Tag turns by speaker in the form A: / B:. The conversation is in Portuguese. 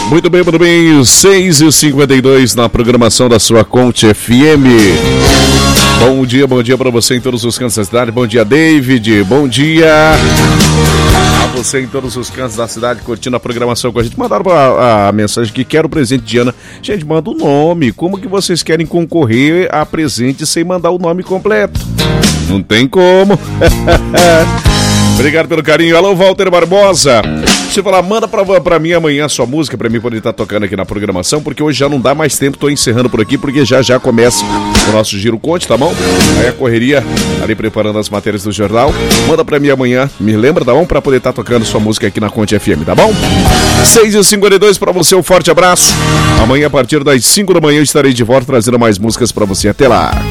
A: Muito bem, 6h52 na programação da sua Conte FM. Bom dia para você em todos os cantos da cidade. Bom dia, David. Bom dia a você em todos os cantos da cidade curtindo a programação com a gente. Mandaram a mensagem que quero o presente de Ana. Gente, manda o nome. Como que vocês querem concorrer a presente sem mandar o nome completo? Não tem como. Obrigado pelo carinho. Alô, Walter Barbosa. Deixa eu falar, manda pra mim amanhã a sua música, pra mim poder estar tocando aqui na programação, porque hoje já não dá mais tempo, tô encerrando por aqui, porque já começa o nosso Giro Conte, tá bom? Aí a correria, ali preparando as matérias do jornal. Manda pra mim amanhã, me lembra, tá bom? Pra poder estar tocando sua música aqui na Conte FM, tá bom? 6h52 pra você, um forte abraço. Amanhã, a partir das 5 da manhã, eu estarei de volta trazendo mais músicas pra você. Até lá!